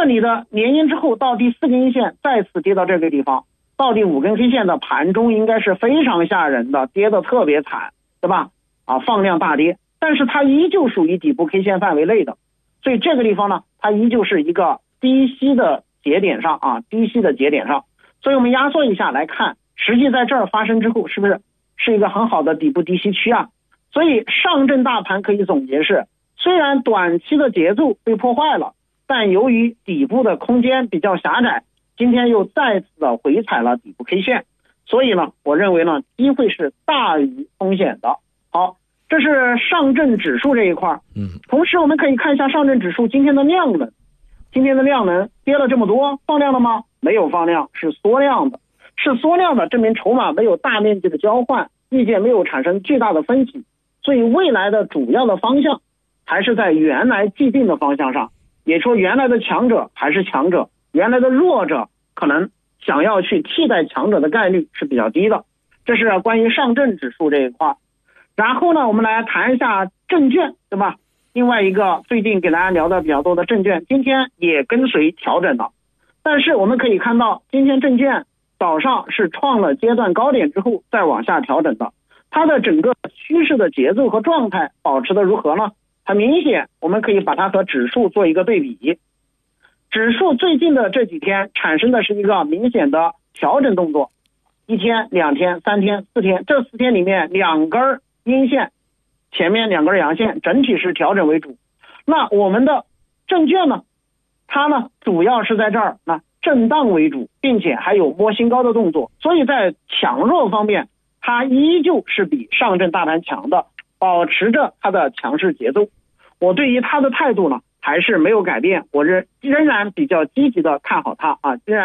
里的连阴之后到第4根阴线再次跌到这个地方，到第5根黑线的盘中应该是非常吓人的，跌得特别惨，对吧？放量大跌，但是它依旧属于底部 K 线范围内的，所以这个地方呢，它依旧是一个低吸的节点上所以我们压缩一下来看，实际在这儿发生之后，是不是一个很好的底部低吸区啊？所以上证大盘可以总结是，虽然短期的节奏被破坏了，但由于底部的空间比较狭窄，今天又再次的回踩了底部 K 线，所以呢，我认为呢，机会是大于风险的。好，这是上证指数这一块。同时我们可以看一下上证指数今天的量能。今天的量能跌了这么多，放量了吗？没有放量，是缩量的。证明筹码没有大面积的交换，意见没有产生巨大的分歧，所以未来的主要的方向还是在原来既定的方向上，也说原来的强者还是强者，原来的弱者可能想要去替代强者的概率是比较低的。这是关于上证指数这一块。然后呢，我们来谈一下证券，对吧？另外一个最近给大家聊的比较多的证券，今天也跟随调整了。但是我们可以看到，今天证券早上是创了阶段高点之后再往下调整的，它的整个趋势的节奏和状态保持的如何呢？很明显，我们可以把它和指数做一个对比。指数最近的这几天产生的是一个明显的调整动作，1天、2天、3天、4天，这4天里面2根阴线，前面2根阳线，整体是调整为主。那我们的证券呢，它呢主要是在这儿震荡为主，并且还有摸新高的动作，所以在强弱方面它依旧是比上证大盘强的，保持着它的强势节奏。我对于它的态度呢还是没有改变，我仍然比较积极的看好它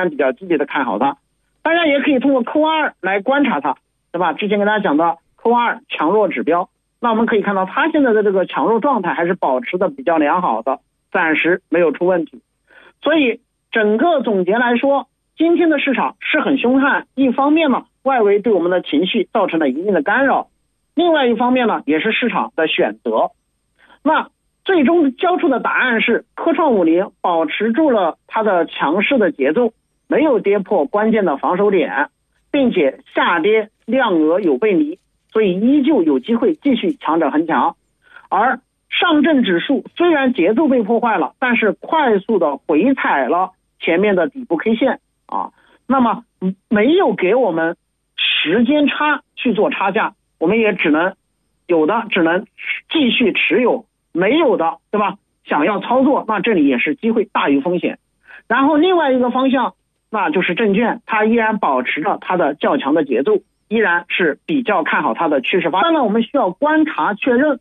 大家也可以通过 Q2 来观察它，对吧？之前跟大家讲的 Q2 强弱指标，那我们可以看到它现在的这个强弱状态还是保持的比较良好的，暂时没有出问题。所以整个总结来说，今天的市场是很凶悍，一方面呢，外围对我们的情绪造成了一定的干扰，另外一方面呢，也是市场的选择。那最终交出的答案是，科创50保持住了它的强势的节奏，没有跌破关键的防守点，并且下跌量额有背离，所以依旧有机会继续强者恒强。而上证指数虽然节奏被破坏了，但是快速的回踩了前面的底部 K 线那么没有给我们时间差去做差价，我们也只能继续持有，没有的，对吧？想要操作，那这里也是机会大于风险。然后另外一个方向，那就是证券，它依然保持着它的较强的节奏，依然是比较看好它的趋势发展。当然我们需要观察确认。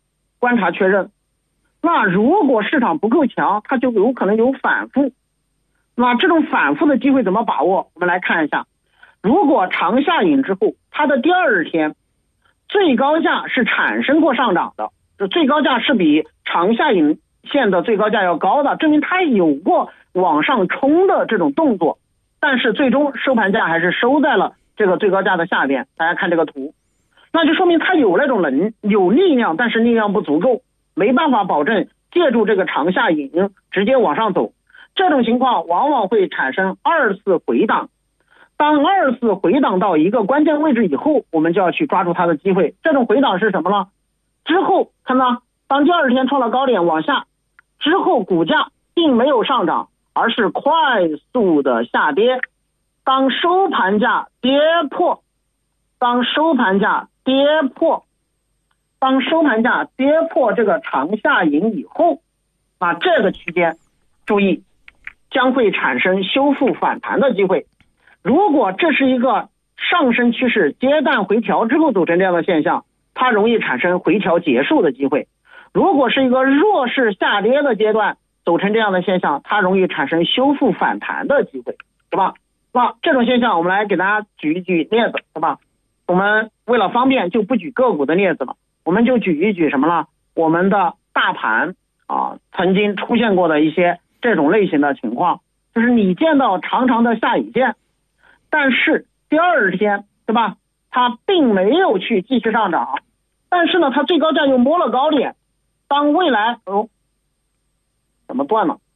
那如果市场不够强，它就有可能有反复。那这种反复的机会怎么把握？我们来看一下，如果长下影之后，它的第2天最高价是产生过上涨的，这最高价是比长下影线的最高价要高的，证明它有过往上冲的这种动作，但是最终收盘价还是收在了这个最高价的下边。大家看这个图，那就说明它有那种有力量，但是力量不足够，没办法保证借助这个长下影直接往上走。这种情况往往会产生2次回档，当2次回档到一个关键位置以后，我们就要去抓住它的机会。这种回档是什么呢？之后看到当第2天创了高点往下之后，股价并没有上涨，而是快速的下跌。当收盘价跌破这个长下影以后，那这个区间注意将会产生修复反弹的机会。如果这是一个上升趋势阶段回调之后组成这样的现象，它容易产生回调结束的机会。如果是一个弱势下跌的阶段组成这样的现象，它容易产生修复反弹的机会，对吧？那这种现象我们来给大家举一举例子，对吧？我们为了方便就不举个股的例子了，我们就举一举什么呢？我们的大盘曾经出现过的一些这种类型的情况，就是你见到长长的下影线，但是第2天，对吧？它并没有去继续上涨，但是呢，它最高价又摸了高点。当未来怎么断了？